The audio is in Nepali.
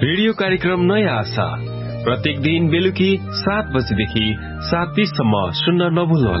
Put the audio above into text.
रेडियो कार्यक्रम नयाँ आशा प्रत्येक दिन बेलुकी 7 बजेदेखि 7:30 सम्म सुन्न नभुल्नुहोला।